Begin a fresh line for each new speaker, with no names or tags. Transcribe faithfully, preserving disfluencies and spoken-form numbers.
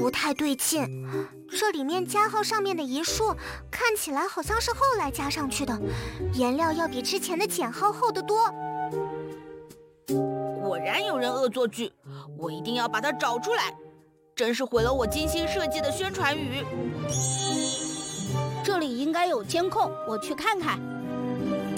不太对劲，这里面加号上面的一竖看起来好像是后来加上去的，颜料要比之前的减号厚得多。
果然有人恶作剧，我一定要把它找出来，真是毁了我精心设计的宣传语。
这里应该有监控，我去看看。